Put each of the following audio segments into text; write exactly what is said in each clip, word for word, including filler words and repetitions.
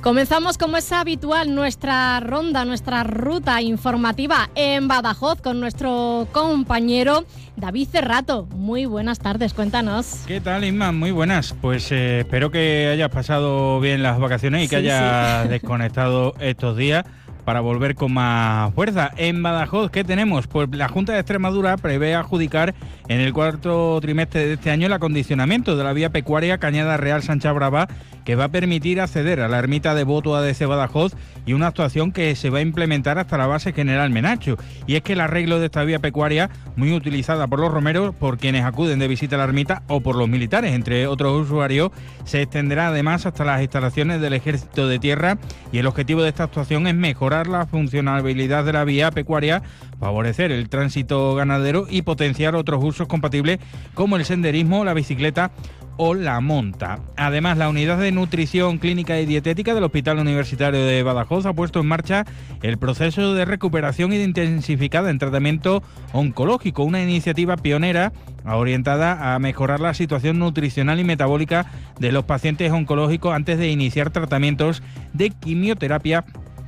Comenzamos, como es habitual, nuestra ronda, nuestra ruta informativa en Badajoz con nuestro compañero David Cerrato. Muy buenas tardes, cuéntanos. ¿Qué tal, Inma? Muy buenas. Pues eh, espero que hayas pasado bien las vacaciones y que sí, hayas sí. desconectado estos días para volver con más fuerza. En Badajoz, ¿qué tenemos? Pues la Junta de Extremadura prevé adjudicar en el cuarto trimestre de este año el acondicionamiento de la vía pecuaria Cañada Real Sancha Brava, que va a permitir acceder a la ermita de Voto A D C Badajoz, y una actuación que se va a implementar hasta la base General Menacho. Y es que el arreglo de esta vía pecuaria, muy utilizada por los romeros, por quienes acuden de visita a la ermita o por los militares, entre otros usuarios, se extenderá además hasta las instalaciones del Ejército de Tierra, y el objetivo de esta actuación es mejorar la funcionalidad de la vía pecuaria, favorecer el tránsito ganadero y potenciar otros usos compatibles como el senderismo, la bicicleta o la monta. Además, la Unidad de Nutrición Clínica y Dietética del Hospital Universitario de Badajoz ha puesto en marcha el proceso de recuperación intensificada en tratamiento oncológico, una iniciativa pionera orientada a mejorar la situación nutricional y metabólica de los pacientes oncológicos antes de iniciar tratamientos de quimioterapia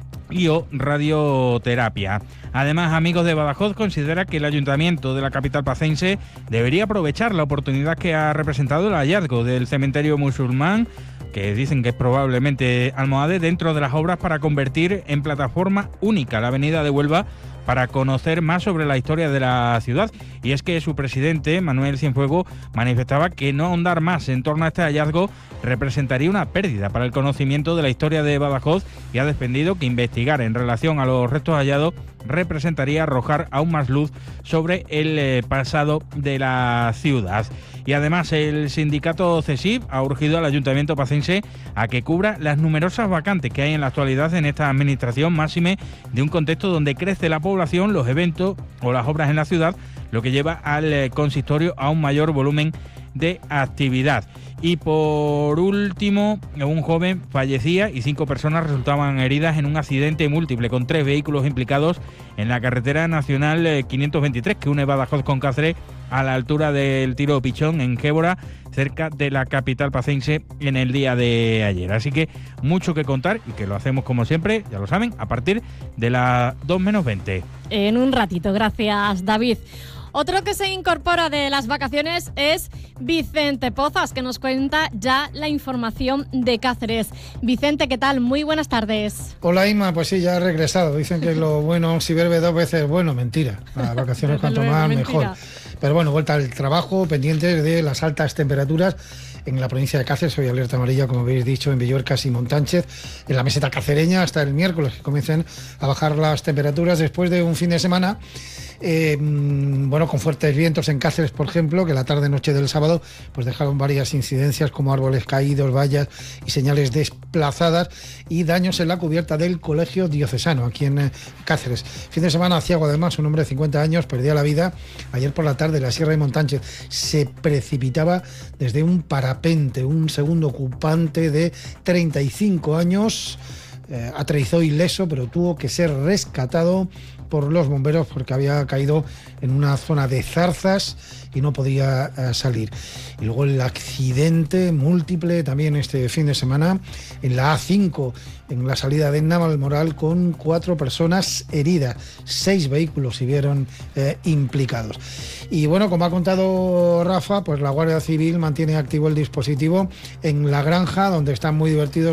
y o radioterapia. Además, Amigos de Badajoz considera que el Ayuntamiento de la capital pacense debería aprovechar la oportunidad que ha representado el hallazgo del cementerio musulmán, que dicen que es probablemente almohade, dentro de las obras para convertir en plataforma única la avenida de Huelva, para conocer más sobre la historia de la ciudad. Y es que su presidente, Manuel Cienfuegos, manifestaba que no ahondar más en torno a este hallazgo representaría una pérdida para el conocimiento de la historia de Badajoz, y ha defendido que investigar en relación a los restos hallados representaría arrojar aún más luz sobre el eh, pasado de la ciudad. Y además, el sindicato CESIF ha urgido al Ayuntamiento pacense a que cubra las numerosas vacantes que hay en la actualidad en esta administración, máxime de un contexto donde crece la población, los eventos o las obras en la ciudad, lo que lleva al eh, consistorio a un mayor volumen de actividad. Y por último, un joven fallecía y cinco personas resultaban heridas en un accidente múltiple con tres vehículos implicados en la carretera nacional quinientos veintitrés que une Badajoz con Cáceres, a la altura del Tiro Pichón en Gébora, cerca de la capital pacense, en el día de ayer. Así que mucho que contar, y que lo hacemos como siempre, ya lo saben, a partir de las dos menos veinte. En un ratito, gracias, David. Otro que se incorpora de las vacaciones es Vicente Pozas, que nos cuenta ya la información de Cáceres. Vicente, ¿qué tal? Muy buenas tardes. Hola, Inma, pues sí, ya he regresado. Dicen que lo bueno, si bebe dos veces, bueno, mentira. Las vacaciones cuanto más, mejor. Pero bueno, vuelta al trabajo, pendientes de las altas temperaturas en la provincia de Cáceres. Hoy alerta amarilla, como habéis dicho, en Villuercas y Montánchez, en la meseta cacereña, hasta el miércoles, que comiencen a bajar las temperaturas después de un fin de semana Eh, bueno, con fuertes vientos en Cáceres, por ejemplo, que la tarde-noche del sábado pues dejaron varias incidencias como árboles caídos, vallas y señales desplazadas, y daños en la cubierta del Colegio Diocesano, aquí en eh, Cáceres. Fin de semana aciago, además, un hombre de cincuenta años perdía la vida ayer por la tarde en la Sierra de Montánchez. Se precipitaba desde un parapente. Un segundo ocupante de treinta y cinco años eh, aterrizó ileso, pero tuvo que ser rescatado por los bomberos porque había caído en una zona de zarzas y no podía uh, salir. Y luego el accidente múltiple también este fin de semana en la A cinco, en la salida de Navalmoral, con cuatro personas heridas. Seis vehículos se vieron eh, implicados. Y bueno, como ha contado Rafa, pues la Guardia Civil mantiene activo el dispositivo en La Granja, donde están muy divertidos